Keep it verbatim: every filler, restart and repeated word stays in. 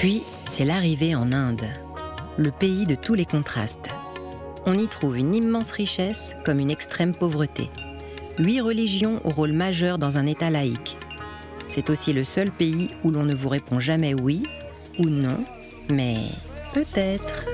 Puis, c'est l'arrivée en Inde, le pays de tous les contrastes. On y trouve une immense richesse comme une extrême pauvreté. Huit religions au rôle majeur dans un État laïque. C'est aussi le seul pays où l'on ne vous répond jamais oui ou non, mais peut-être.